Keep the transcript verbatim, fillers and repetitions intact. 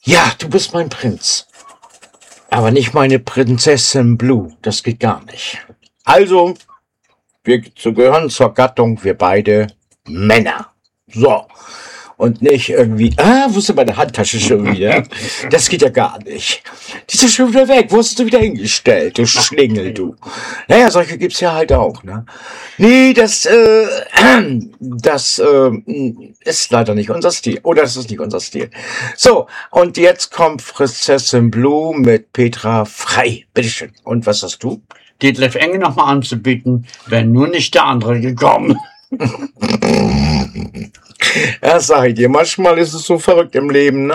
Ja, du bist mein Prinz. Aber nicht meine Prinzessin Blue. Das geht gar nicht. Also, wir gehören zur Gattung, wir beide Männer. So. Und nicht irgendwie, ah, wo ist denn meine Handtasche schon wieder? Das geht ja gar nicht. Die ist ja schon wieder weg. Wo hast du wieder hingestellt, du Schlingel, du? Naja, solche gibt's ja halt auch, ne? Nee, das, äh, das, äh, ist leider nicht unser Stil. Oder das ist nicht unser Stil. So, und jetzt kommt Prinzessin Blue mit Petra Frei. Bitteschön. Und was hast du? Detlef Enge nochmal anzubieten, wäre nur nicht der andere gekommen. Ja, sag ich dir, manchmal ist es so verrückt im Leben, ne?